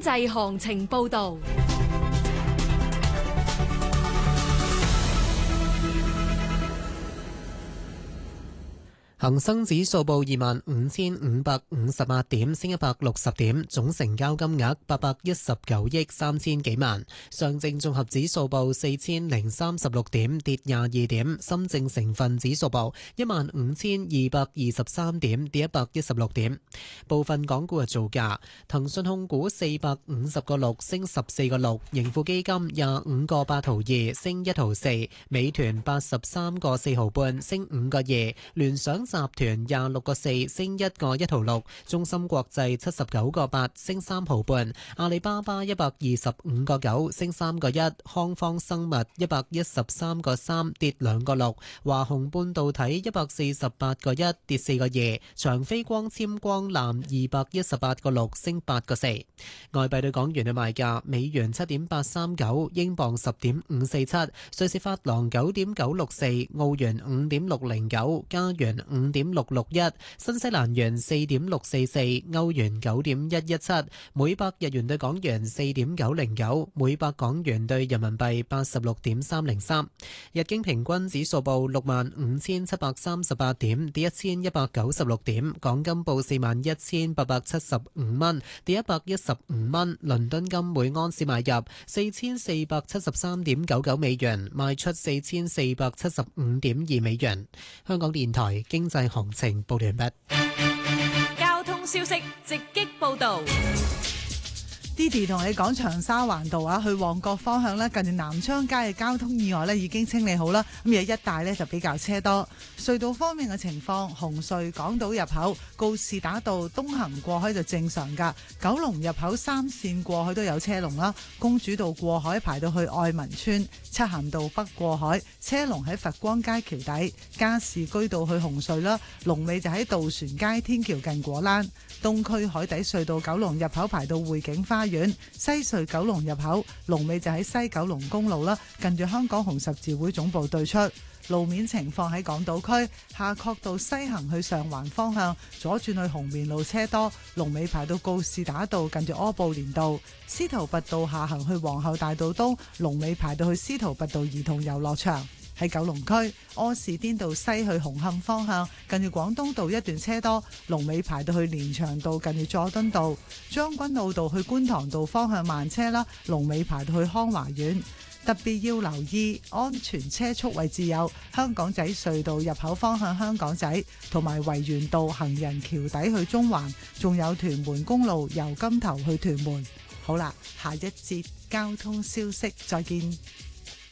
濟行情報道。 恒生指數報25,558點，升160點，總成交金額819億3千幾萬。上證綜合指數報4036點，跌22點。深證成分指數報15,223點，跌116點。部分港股嘅造價：騰訊控股450個6，升14個6；盈富基金25個8毫2，升1毫4；美團83個4毫半，升5個2；聯想集團26個4，升1個1毫6；中芯國際79個8，升3毫半；阿里巴巴125個9，升3個1；康方生物113個3，跌2個6；華虹半導體148個1，跌4個2；長飛光纖光纜218個6，升8個4。外幣對港元嘅賣價：美元7.839，英鎊10.547，瑞士法郎9.964，澳元5.609，加元5.661，新西蘭元4.644，歐元9.117，每百日元對港元4.909，每百港元對人民幣86.303。日經平均指數報65,738點，跌1196點。港金報41,875蚊，跌115蚊。倫敦金每安士買入4473.99美元，賣出4475.2美元。香港電台經濟行情報完畢。 交通消息直擊報道。 Didi 同你講長沙灣道啊，去旺角方向咧，近住南昌街嘅交通意外咧已經清理好啦。咁而一帶咧就比較車多。隧道方面嘅情況，紅隧港島入口告士打道東行過海就正常㗎，九龍入口3線過海都有車龍啦。公主道過海排到去愛民村，漆咸道北過海車龍喺佛光街橋底，加士居道去紅隧啦，龍尾就喺渡船街天橋近果欄。東區海底隧道九龍入口排到匯景花園，西隧九龍入口龍尾就喺西九龍公路啦，近住香港紅十字會總部對出。路面情況喺港島區夏慤道西行去上環方向，左轉去紅棉路車多，龍尾排到告士打道近住柯布連道；司徒拔道下行去皇后大道東，龍尾排到去司徒拔道兒童遊樂場。喺九龍區柯士甸道西去紅磡方向，近住廣東道一段車多，龍尾排到去連翔道近住佐敦道；將軍澳道去觀塘道方向慢車啦，龍尾排到去康華苑。特別要留意安全車速位置有香港仔隧道入口方向香港仔，同埋維園道行人橋底去中環，仲有屯門公路由金頭去屯門。好啦，下一節交通消息再見。